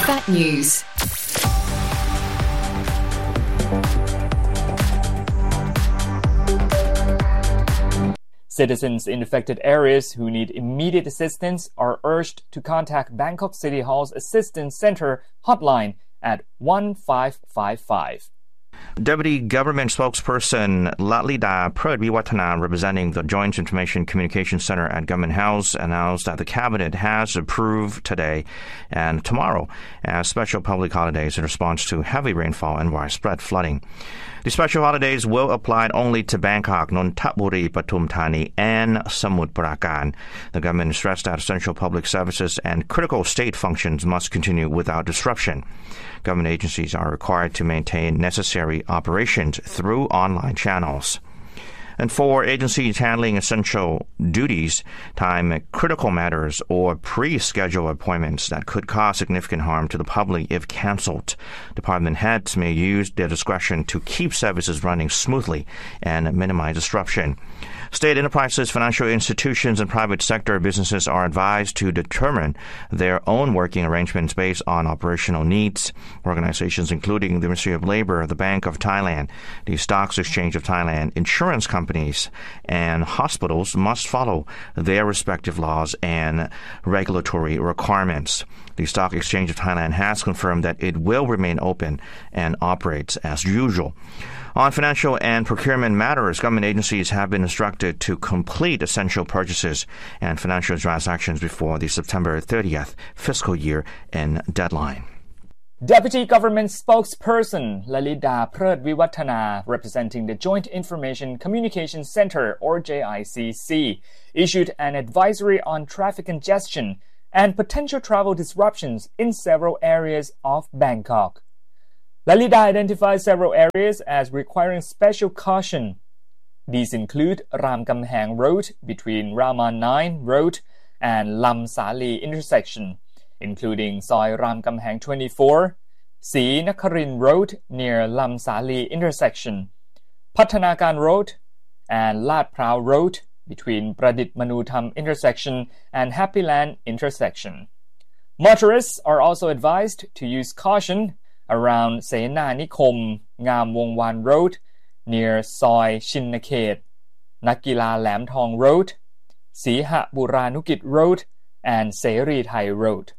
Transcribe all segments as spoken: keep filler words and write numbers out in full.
Fat News. Citizens in affected areas who need immediate assistance are urged to contact Bangkok City Hall's Assistance Center hotline at one five five five. Deputy Government Spokesperson Lalida Pradviwatana, representing the Joint Information Communication Center at Government House, announced that the Cabinet has approved today and tomorrow as special public holidays in response to heavy rainfall and widespread flooding. The special holidays will apply only to Bangkok, Nonthaburi, Pathum Thani, and Samut Prakan. The government stressed that essential public services and critical state functions must continue without disruption. Government agencies are required to maintain necessary operations through online channels. And for agencies handling essential duties, time critical matters, or pre-scheduled appointments that could cause significant harm to the public if cancelled, department heads may use their discretion to keep services running smoothly and minimize disruption. State enterprises, financial institutions, and private sector businesses are advised to determine their own working arrangements based on operational needs. Organizations including the Ministry of Labor, the Bank of Thailand, the Stocks Exchange of Thailand, insurance companies, and hospitals must follow their respective laws and regulatory requirements. The Stock Exchange of Thailand has confirmed that it will remain open and operates as usual. On financial and procurement matters, government agencies have been instructed to complete essential purchases and financial transactions before the September thirtieth fiscal year end deadline. Deputy Government Spokesperson Lalida Pradviwatana, representing the Joint Information Communication Center, or J I C C, issued an advisory on traffic congestion and potential travel disruptions in several areas of Bangkok. Lalida identified several areas as requiring special caution. These include Ram Kamheng Road between Raman nine Road and Lam Sali intersection, including Soi Ram Kamheng twenty-four, Si Nakarin Road near Lam Sali intersection, Pathanakan Road, and Lat Prao Road between Pradit Manutham intersection and Happy Land intersection. Motorists are also advised to use caution around Sena Nikom Ngam Wongwan Road near Soi Shinnaket, Nakila Lam Thong Road, Siha Buranukit Road, and Seri Thai Road.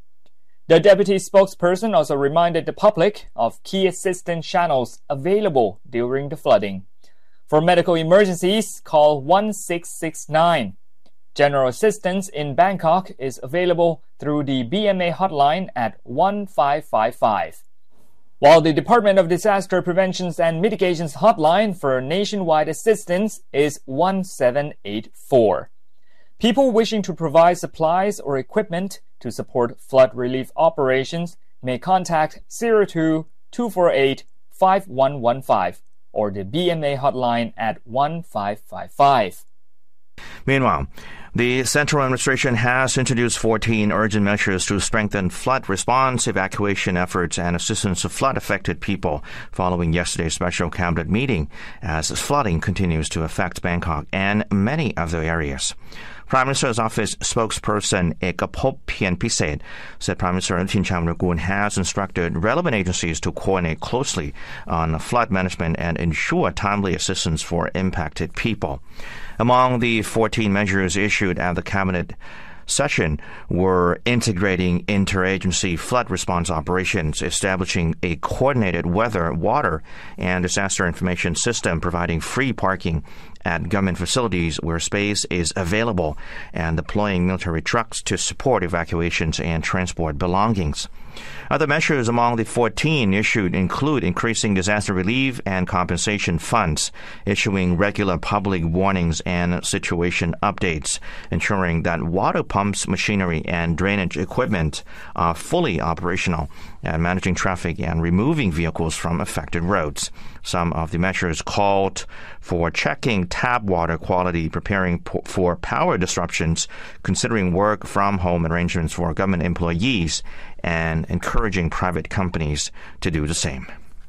The deputy spokesperson also reminded the public of key assistance channels available during the flooding. For medical emergencies, call one six six nine. General assistance in Bangkok is available through the B M A hotline at one five five five. While the Department of Disaster Prevention and Mitigation's hotline for nationwide assistance is one seven eight four. People wishing to provide supplies or equipment to support flood relief operations may contact zero two two four eight five one one five or the B M A hotline at one five five five. Meanwhile, the Central Administration has introduced fourteen urgent measures to strengthen flood response, evacuation efforts, and assistance to flood-affected people following yesterday's special cabinet meeting as flooding continues to affect Bangkok and many other areas. Prime Minister's Office spokesperson Ekapop Pianpiset said Prime Minister Anutin Charnvirakul has instructed relevant agencies to coordinate closely on flood management and ensure timely assistance for impacted people. Among the fourteen measures issued at the Cabinet session were integrating interagency flood response operations, establishing a coordinated weather, water, and disaster information system, providing free parking at government facilities where space is available, and deploying military trucks to support evacuations and transport belongings. Other measures among the fourteen issued include increasing disaster relief and compensation funds, issuing regular public warnings and situation updates, ensuring that water pumps, machinery, and drainage equipment are fully operational, and managing traffic and removing vehicles from affected roads. Some of the measures called for checking tap water quality, preparing po- for power disruptions, considering work from home arrangements for government employees, and encouraging private companies to do the same.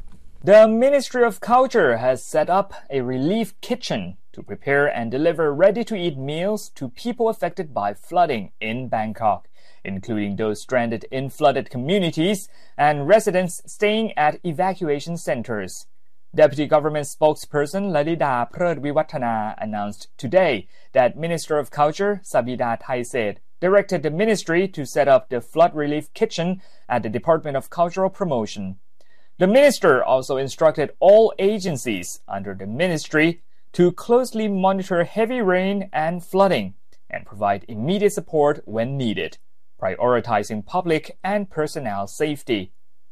The Ministry of Culture has set up a relief kitchen to prepare and deliver ready-to-eat meals to people affected by flooding in Bangkok. including those stranded in flooded communities and residents staying at evacuation centers. Deputy Government Spokesperson Lalida Phreut Viwattana announced today that Minister of Culture Sabida Thaiset directed the ministry to set up the flood relief kitchen at the Department of Cultural Promotion. The minister also instructed all agencies under the ministry to closely monitor heavy rain and flooding and provide immediate support when needed, prioritizing public and personnel safety.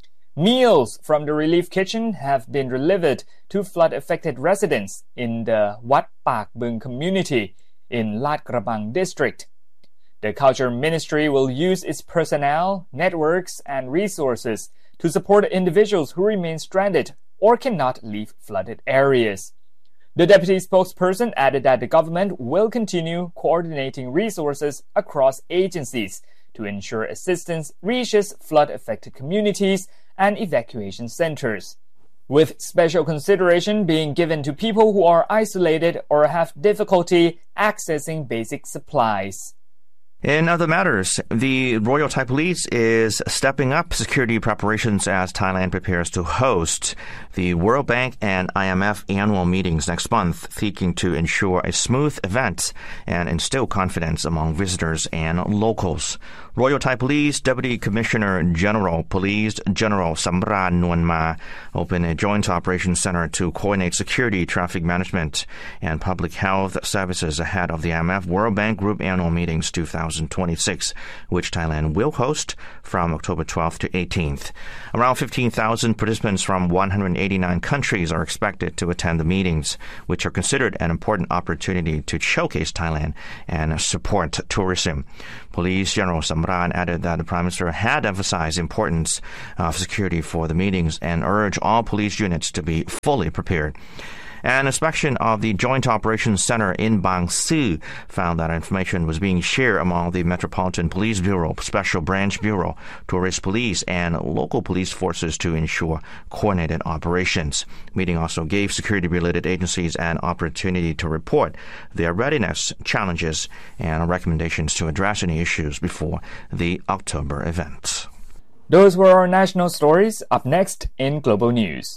Meals from the relief kitchen have been delivered to flood-affected residents in the Wat Pak Bung community in Lat Krabang district. The Culture Ministry will use its personnel, networks, and resources to support individuals who remain stranded or cannot leave flooded areas. The deputy spokesperson added that the government will continue coordinating resources across agencies to ensure assistance reaches flood-affected communities and evacuation centers, with special consideration being given to people who are isolated or have difficulty accessing basic supplies. In other matters, the Royal Thai Police is stepping up security preparations as Thailand prepares to host the World Bank and I M F annual meetings next month, seeking to ensure a smooth event and instill confidence among visitors and locals. Royal Thai Police Deputy Commissioner General Police General Samran Nuanma opened a joint operations center to coordinate security, traffic management, and public health services ahead of the I M F World Bank Group annual meetings two thousand twenty-six, which Thailand will host from October twelfth to eighteenth. Around fifteen thousand participants from one hundred eighty-nine countries are expected to attend the meetings, which are considered an important opportunity to showcase Thailand and support tourism. Police General Samran added that the Prime Minister had emphasized the importance of security for the meetings and urged all police units to be fully prepared. An inspection of the Joint Operations Center in Bang Su found that information was being shared among the Metropolitan Police Bureau, Special Branch Bureau, Tourist Police, and local police forces to ensure coordinated operations. The meeting also gave security-related agencies an opportunity to report their readiness, challenges, and recommendations to address any issues before the October event. Those were our national stories. Up next in Global News.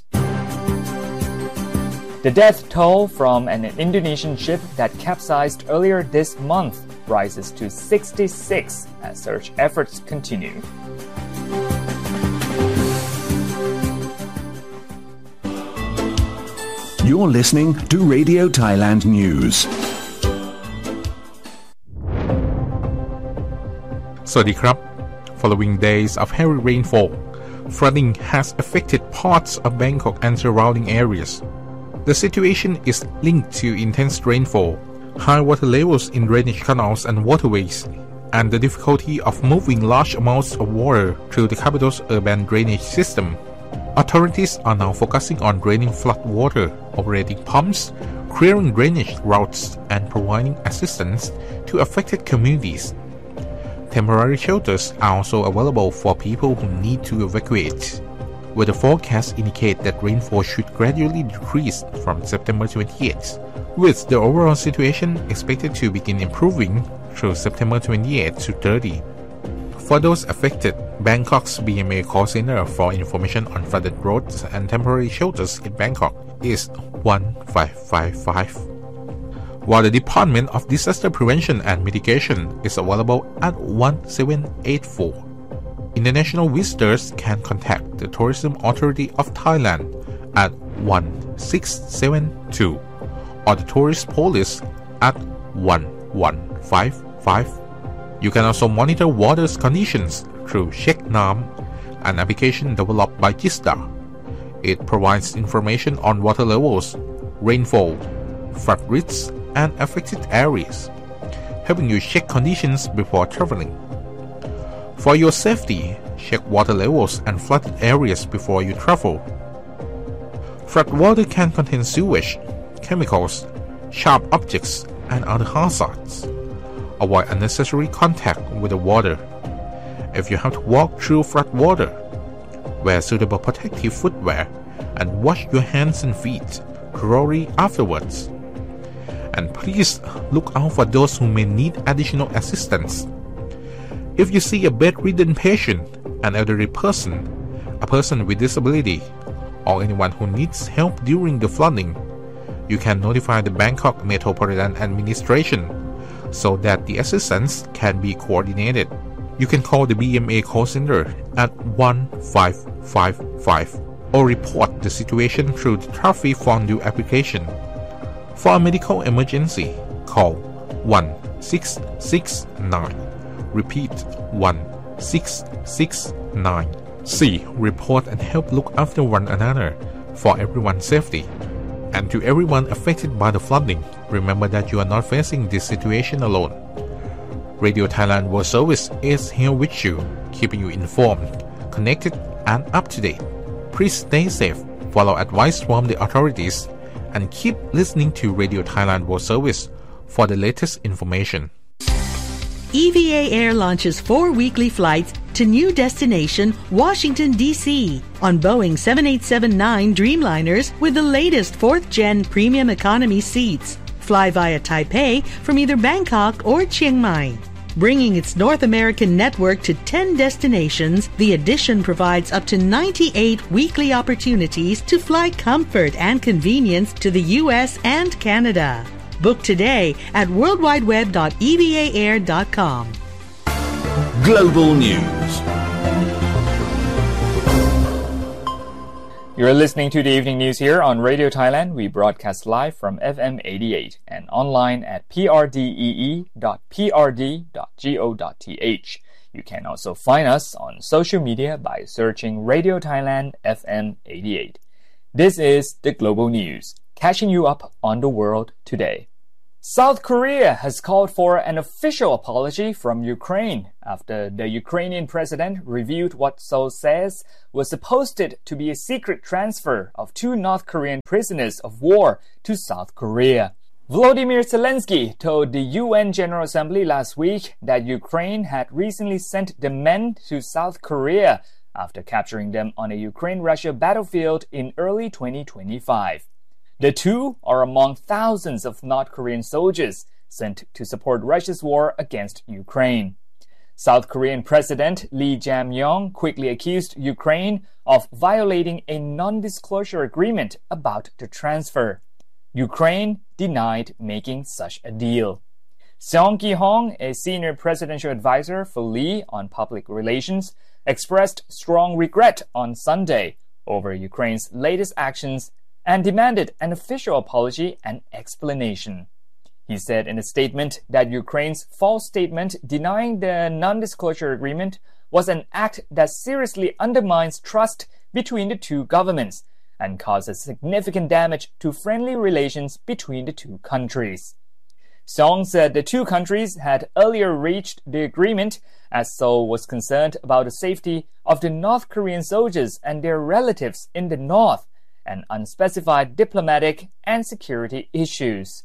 The death toll from an Indonesian ship that capsized earlier this month rises to sixty-six as search efforts continue. You're listening to Radio Thailand News. สวัสดีครับ Following days of heavy rainfall, flooding has affected parts of Bangkok and surrounding areas. The situation is linked to intense rainfall, high water levels in drainage canals and waterways, and the difficulty of moving large amounts of water through the capital's urban drainage system. Authorities are now focusing on draining flood water, operating pumps, clearing drainage routes, and providing assistance to affected communities. Temporary shelters are also available for people who need to evacuate. Weather forecasts indicate that rainfall should gradually decrease from September twenty-eighth, with the overall situation expected to begin improving through September twenty-eighth to thirtieth. For those affected, Bangkok's B M A call center for information on flooded roads and temporary shelters in Bangkok is one five five five, while the Department of Disaster Prevention and Mitigation is available at one seven eight four. International visitors can contact the Tourism Authority of Thailand at one six seven two or the Tourist Police at one one five five. You can also monitor water conditions through Check Nam, an application developed by Jista. It provides information on water levels, rainfall, flood risks, and affected areas, helping you check conditions before traveling. For your safety, check water levels and flooded areas before you travel. Flood water can contain sewage, chemicals, sharp objects, and other hazards. Avoid unnecessary contact with the water. If you have to walk through flood water, wear suitable protective footwear and wash your hands and feet thoroughly afterwards. And please look out for those who may need additional assistance. If you see a bedridden patient, an elderly person, a person with disability, or anyone who needs help during the flooding, you can notify the Bangkok Metropolitan Administration so that the assistance can be coordinated. You can call the B M A call center at one five five five or report the situation through the Traffic Fondue application. For a medical emergency, call one six six nine. Repeat one six six nine. C. Report and help look after one another for everyone's safety. And to everyone affected by the flooding, remember that you are not facing this situation alone. Radio Thailand World Service is here with you, keeping you informed, connected, and up to date. Please stay safe, follow advice from the authorities, and keep listening to Radio Thailand World Service for the latest information. E V A Air launches four weekly flights to new destination Washington, D C on Boeing seven eighty-seven nine Dreamliners with the latest fourth gen premium economy seats. Fly via Taipei from either Bangkok or Chiang Mai. Bringing its North American network to ten destinations, the addition provides up to ninety-eight weekly opportunities to fly comfort and convenience to the U S and Canada. Book today at world wide web dot e v a air dot com. Global News. You're listening to the evening news here on Radio Thailand. We broadcast live from F M eighty-eight and online at p r d e e dot p r d dot go dot t h. You can also find us on social media by searching Radio Thailand F M eighty-eight. This is the Global News, catching you up on the world today. South Korea has called for an official apology from Ukraine after the Ukrainian president revealed what Seoul says was supposed to be a secret transfer of two North Korean prisoners of war to South Korea. Volodymyr Zelensky told the U N General Assembly last week that Ukraine had recently sent the men to South Korea after capturing them on a Ukraine-Russia battlefield in early twenty twenty-five. The two are among thousands of North Korean soldiers sent to support Russia's war against Ukraine. South Korean President Lee Jae-myung quickly accused Ukraine of violating a non-disclosure agreement about the transfer. Ukraine denied making such a deal. Seong Ki-hong, a senior presidential advisor for Lee on public relations, expressed strong regret on Sunday over Ukraine's latest actions and demanded an official apology and explanation. He said in a statement that Ukraine's false statement denying the non-disclosure agreement was an act that seriously undermines trust between the two governments and causes significant damage to friendly relations between the two countries. Seong said the two countries had earlier reached the agreement as Seoul was concerned about the safety of the North Korean soldiers and their relatives in the north and unspecified diplomatic and security issues.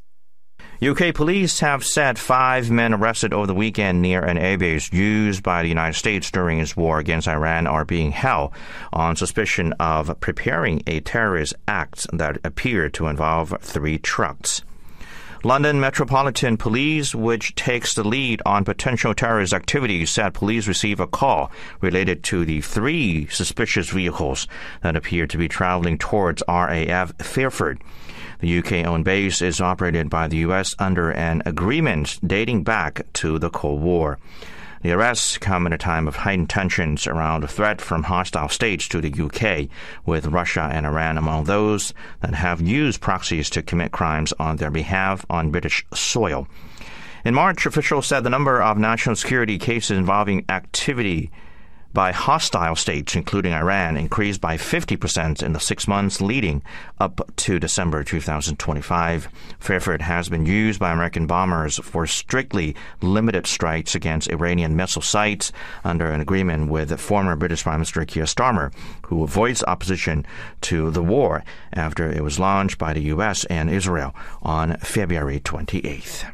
U K police have said five men arrested over the weekend near an airbase used by the United States during its war against Iran are being held on suspicion of preparing a terrorist act that appeared to involve three trucks. London Metropolitan Police, which takes the lead on potential terrorist activities, said police received a call related to the three suspicious vehicles that appear to be traveling towards R A F Fairford. The U K-owned base is operated by the U S under an agreement dating back to the Cold War. The arrests come at a time of heightened tensions around the threat from hostile states to the U K, with Russia and Iran among those that have used proxies to commit crimes on their behalf on British soil. In March, officials said the number of national security cases involving activity by hostile states, including Iran, increased by fifty percent in the six months leading up to December twenty twenty-five. Fairford has been used by American bombers for strictly limited strikes against Iranian missile sites under an agreement with former British Prime Minister Keir Starmer, who voiced opposition to the war after it was launched by the U S and Israel on February twenty-eighth.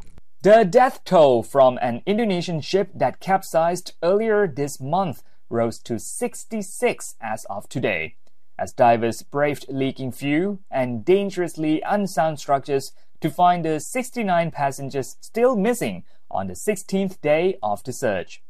The death toll from an Indonesian ship that capsized earlier this month rose to sixty-six as of today, as divers braved leaking fuel and dangerously unsound structures to find the sixty-nine passengers still missing on the sixteenth day of the search.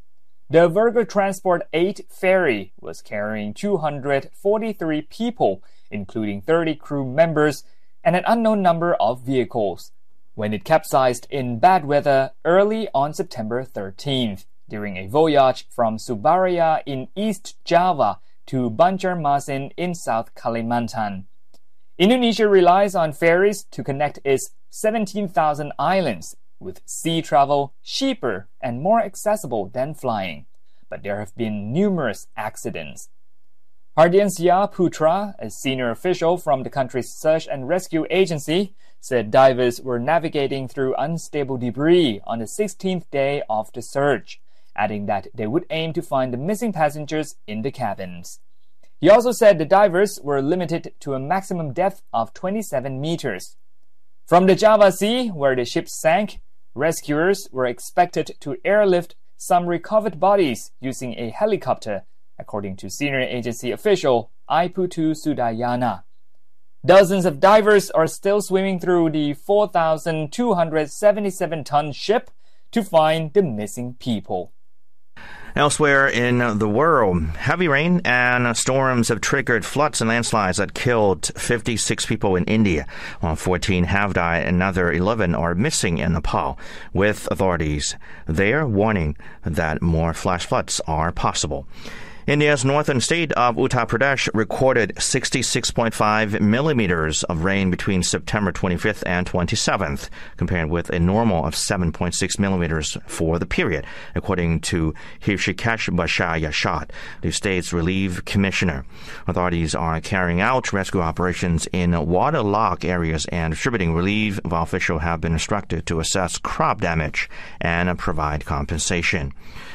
The Virgo Transport eight ferry was carrying two hundred forty-three people, including thirty crew members, and an unknown number of vehicles, when it capsized in bad weather early on September thirteenth, during a voyage from Surabaya in East Java to Banjarmasin in South Kalimantan. Indonesia relies on ferries to connect its seventeen thousand islands, with sea travel cheaper and more accessible than flying. But there have been numerous accidents. Hardiansya Putra, a senior official from the country's search and rescue agency, said divers were navigating through unstable debris on the sixteenth day of the search, adding that they would aim to find the missing passengers in the cabins. He also said the divers were limited to a maximum depth of twenty-seven meters. From the Java Sea, where the ship sank, rescuers were expected to airlift some recovered bodies using a helicopter, according to senior agency official Iputu Sudayana. Dozens of divers are still swimming through the four thousand two hundred seventy-seven ton ship to find the missing people. Elsewhere in the world, heavy rain and storms have triggered floods and landslides that killed fifty-six people in India, while fourteen have died and another eleven are missing in Nepal, with authorities there warning that more flash floods are possible. India's northern state of Uttar Pradesh recorded sixty-six point five millimeters of rain between September twenty-fifth and twenty-seventh, compared with a normal of seven point six millimeters for the period, according to Hrishikesh Bashar Yashad, the state's relief commissioner. Authorities are carrying out rescue operations in waterlogged areas and distributing relief, while officials have been instructed to assess crop damage and provide compensation.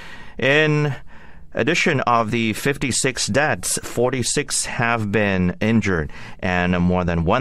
In addition of the fifty-six deaths, forty-six have been injured, and more than one